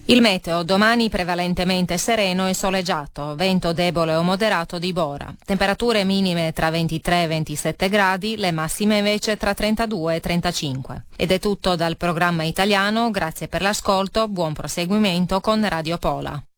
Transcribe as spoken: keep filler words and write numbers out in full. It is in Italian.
Il meteo domani prevalentemente sereno e soleggiato, vento debole o moderato di Bora. Temperature minime tra ventitré e ventisette gradi, le massime invece tra trentadue e trentacinque. Ed è tutto dal programma italiano, grazie per l'ascolto, buon proseguimento con Radio Pola.